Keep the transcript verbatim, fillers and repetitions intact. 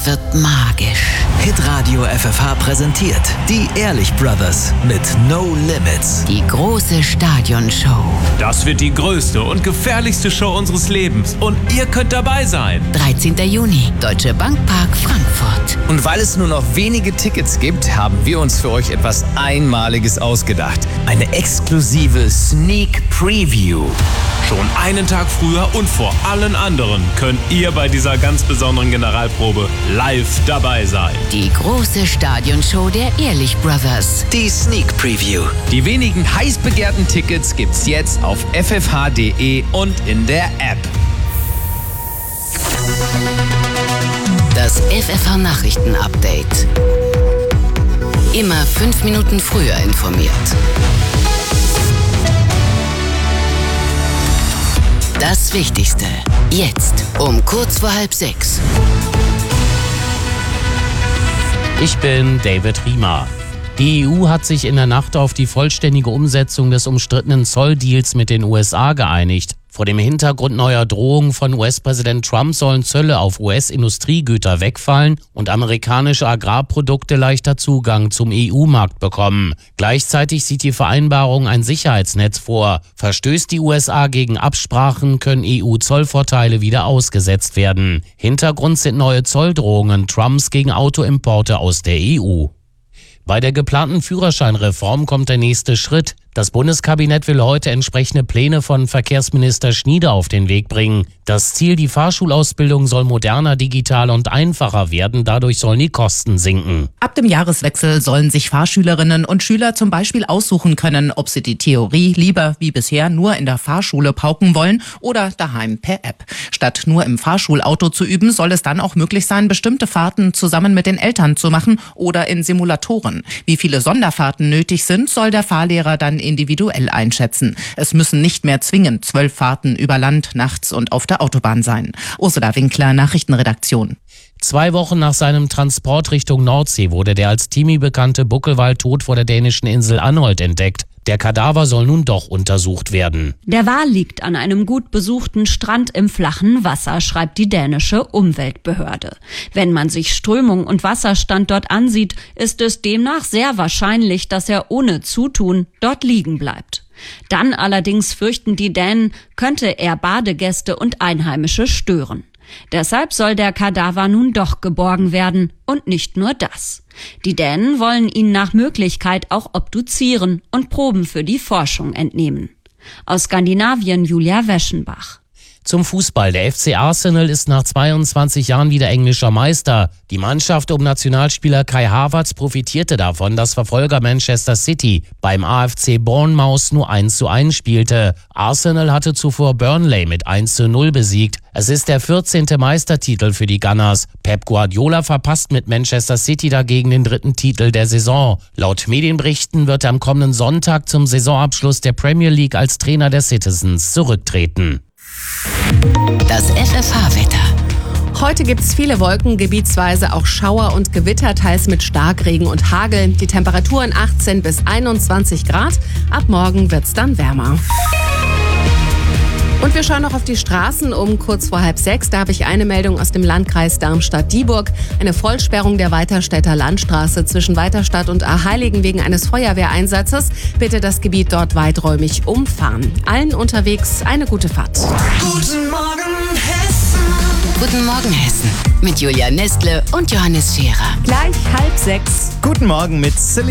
wird magisch. Hitradio F F H präsentiert die Ehrlich Brothers mit No Limits. Die große Stadionshow. Das wird die größte und gefährlichste Show unseres Lebens. Und ihr könnt dabei sein. dreizehnter Juni, Deutsche Bank Park, Frankfurt. Und weil es nur noch wenige Tickets gibt, haben wir uns für euch etwas Einmaliges ausgedacht. Eine exklusive Sneak Preview. Schon einen Tag früher und vor allen anderen könnt ihr bei dieser ganz besonderen Generalprobe live dabei sein. Die große Stadionshow der Ehrlich Brothers. Die Sneak Preview. Die wenigen heiß begehrten Tickets gibt's jetzt auf f f h punkt d e und in der App. Das F F H Nachrichten-Update. Immer fünf Minuten früher informiert. Das Wichtigste. Jetzt um kurz vor halb sechs. Ich bin David Riemer. Die E U hat sich in der Nacht auf die vollständige Umsetzung des umstrittenen Zolldeals mit den U S A geeinigt. Vor dem Hintergrund neuer Drohungen von U S-Präsident Trump sollen Zölle auf U S-Industriegüter wegfallen und amerikanische Agrarprodukte leichter Zugang zum E U-Markt bekommen. Gleichzeitig sieht die Vereinbarung ein Sicherheitsnetz vor. Verstößt die U S A gegen Absprachen, können E U-Zollvorteile wieder ausgesetzt werden. Hintergrund sind neue Zolldrohungen Trumps gegen Autoimporte aus der E U. Bei der geplanten Führerscheinreform kommt der nächste Schritt. Das Bundeskabinett will heute entsprechende Pläne von Verkehrsminister Schnieder auf den Weg bringen. Das Ziel, die Fahrschulausbildung soll moderner, digitaler und einfacher werden. Dadurch sollen die Kosten sinken. Ab dem Jahreswechsel sollen sich Fahrschülerinnen und Schüler zum Beispiel aussuchen können, ob sie die Theorie lieber wie bisher nur in der Fahrschule pauken wollen oder daheim per App. Statt nur im Fahrschulauto zu üben, soll es dann auch möglich sein, bestimmte Fahrten zusammen mit den Eltern zu machen oder in Simulatoren. Wie viele Sonderfahrten nötig sind, soll der Fahrlehrer dann individuell einschätzen. Es müssen nicht mehr zwingend zwölf Fahrten über Land, nachts und auf der Autobahn sein. Ursula Winkler, Nachrichtenredaktion. Zwei Wochen nach seinem Transport Richtung Nordsee wurde der als Timi bekannte Buckelwal tot vor der dänischen Insel Anholt entdeckt. Der Kadaver soll nun doch untersucht werden. Der Wal liegt an einem gut besuchten Strand im flachen Wasser, schreibt die dänische Umweltbehörde. Wenn man sich Strömung und Wasserstand dort ansieht, ist es demnach sehr wahrscheinlich, dass er ohne Zutun dort liegen bleibt. Dann allerdings fürchten die Dänen, könnte er Badegäste und Einheimische stören. Deshalb soll der Kadaver nun doch geborgen werden und nicht nur das. Die Dänen wollen ihn nach Möglichkeit auch obduzieren und Proben für die Forschung entnehmen. Aus Skandinavien Julia Weschenbach. Zum Fußball. Der F C Arsenal ist nach zweiundzwanzig Jahren wieder englischer Meister. Die Mannschaft um Nationalspieler Kai Havertz profitierte davon, dass Verfolger Manchester City beim A F C Bournemouth nur eins zu eins spielte. Arsenal hatte zuvor Burnley mit eins zu null besiegt. Es ist der vierzehnte Meistertitel für die Gunners. Pep Guardiola verpasst mit Manchester City dagegen den dritten Titel der Saison. Laut Medienberichten wird er am kommenden Sonntag zum Saisonabschluss der Premier League als Trainer der Citizens zurücktreten. Das F F H-Wetter. Heute gibt es viele Wolken, gebietsweise auch Schauer und Gewitter, teils mit Starkregen und Hagel. Die Temperaturen achtzehn bis einundzwanzig Grad. Ab morgen wird es dann wärmer. Und wir schauen noch auf die Straßen um kurz vor halb sechs. Da habe ich eine Meldung aus dem Landkreis Darmstadt-Dieburg. Eine Vollsperrung der Weiterstädter Landstraße zwischen Weiterstadt und Aheiligen wegen eines Feuerwehreinsatzes. Bitte das Gebiet dort weiträumig umfahren. Allen unterwegs eine gute Fahrt. Guten Morgen, Hessen. Guten Morgen, Hessen. Mit Julia Nestle und Johannes Scherer. Gleich halb sechs. Guten Morgen mit Celine.